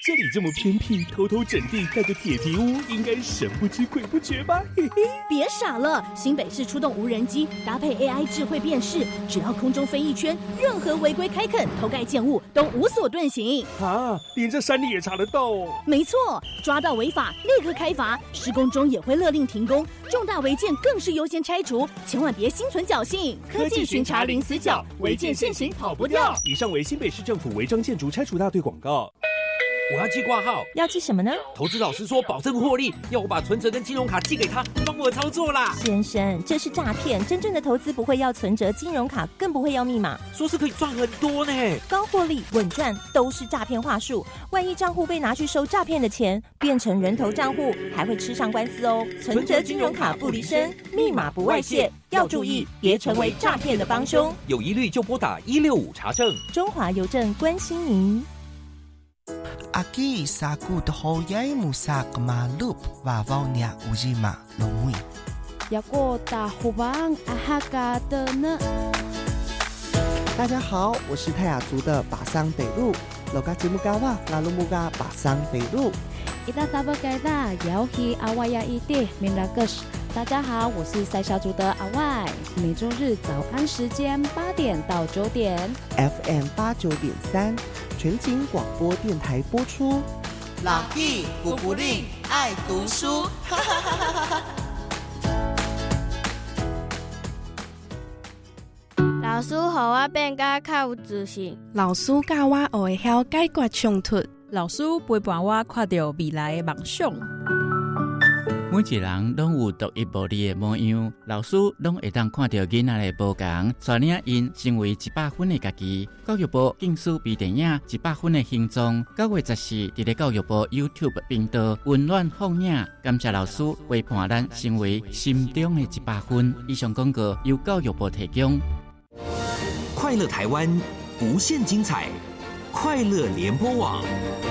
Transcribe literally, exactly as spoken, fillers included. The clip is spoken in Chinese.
这里这么偏僻，偷偷整地盖个铁皮屋，应该神不知鬼不觉吧？嘿嘿， 别傻了，新北市出动无人机，搭配 A I 智慧辨识，只要空中飞一圈，任何违规开垦、偷盖建物都无所遁形。 啊，连这山里也查得到哦？ 没错，抓到违法立刻开罚，施工中也会勒令停工，重大违建更是优先拆除，千万别心存侥幸。 科技巡查零死角，违建现行跑不掉。以上为新北市政府违章建筑拆除大队广告。 我要寄挂号， 要寄什么呢？ 投资老师说保证获利，要我把存折跟金融卡寄给他，帮我操作啦。 先生，这是诈骗，真正的投资不会要存折、金融卡，更不会要密码。 说是可以赚很多呢， 高获利、稳赚都是诈骗话术。万一账户被拿去收诈骗的钱，变成人头账户，还会吃上官司哦。存折、金融卡不离身，密码不外泄，要注意，别成为诈骗的帮凶。 有疑虑就拨打一六五查证。 中华邮政关心您。 Aki saku dohoyai musak malup vavaunya ujima lomui. Yako tahubang ahaka的呢？ 大家好，我是泰雅族的巴桑北路，罗嘎吉木嘎哇拉鲁木嘎巴桑北路。 Ita taba kaida yauhi awaya ide minagus。大家好，我是塞小族的阿外，每周日早安时间八点到九点 ，F M 八九点三，全景广播电台播出。 老弟古不吝爱读书，哈哈哈哈哈哈。 老师让我变甲较有自信， 老师教我学会晓解决冲突， 老师陪伴我看到未来的梦想。 每一人拢有独一无二的模样，老师拢会当看到囡仔的不同，带领因成为一百分的家己。教育部竞选微电影一百分的形状，九月十四伫咧教育部 YouTube 频道温暖放映，感谢老师陪伴咱成为心中的一百分。以上广告由教育部提供。 快乐台湾，无限精彩，快乐联播网。